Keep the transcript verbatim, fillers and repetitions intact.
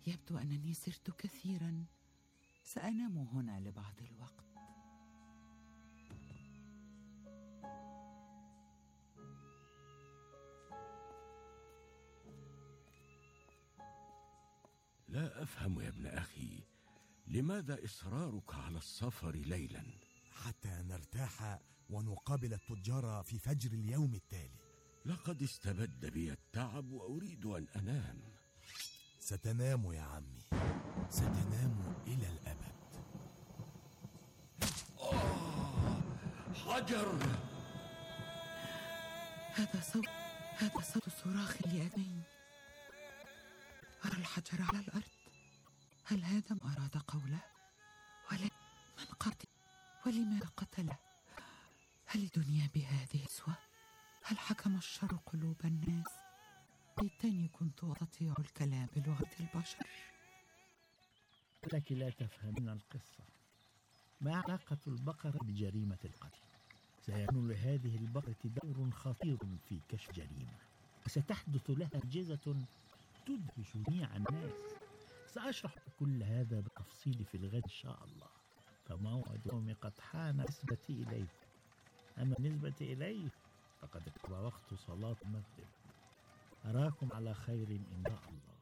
يبدو أنني سرت كثيرا، سأنام هنا لبعض الوقت. لا أفهم يا ابن أخي، لماذا إصرارك على السفر ليلا؟ حتى نرتاح ونقابل التجار في فجر اليوم التالي. لقد استبد بي التعب وأريد أن أنام. ستنام يا عمي، ستنام إلى الأبد. آه، حجر! هذا صوت هذا صوت صراخ لأذنين. أرى الحجر على الأرض. هل هذا ما أراد قوله؟ ولا من قتل؟ ولماذا قتله؟ هل الدنيا بهذه السوء؟ هل حكم الشر قلوب الناس؟ ليتني كنت أستطيع الكلام بلغة البشر. لك لا تفهمين القصة. ما علاقة البقرة بجريمة القتل؟ سيكون لهذه البقرة دور خطير في كشف جريمة، وستحدث لها معجزة تدهش جميع الناس. سأشرح كل هذا بالتفصيل في الغد إن شاء الله، فموعد يوم قد حان بالنسبة إليه. أما بالنسبة إليه فقد اقترب وقت صلاة المغرب. أراكم على خير إن شاء الله.